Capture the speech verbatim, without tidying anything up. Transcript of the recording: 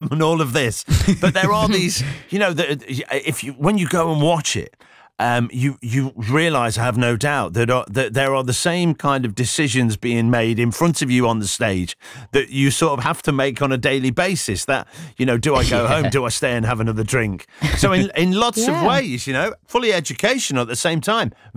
and all of this. But there are these, you know, that if you when you go and watch it, Um, you you realise, I have no doubt, that, uh, that there are the same kind of decisions being made in front of you on the stage that you sort of have to make on a daily basis. That, you know, do I go yeah. home? Do I stay and have another drink? So in, in lots yeah. of ways, you know, fully educational at the same time.